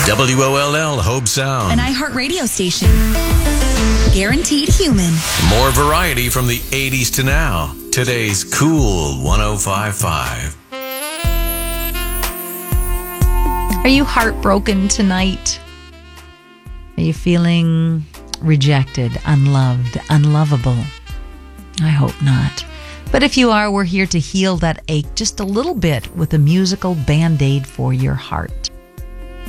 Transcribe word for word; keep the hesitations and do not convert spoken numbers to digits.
W O L L Hope Sound. An iHeart radio station. Guaranteed human. More variety from the eighties to now. Today's Cool one oh five point five. Are you heartbroken tonight? Are you feeling rejected, unloved, unlovable? I hope not. But if you are, we're here to heal that ache just a little bit with a musical Band-Aid for your heart.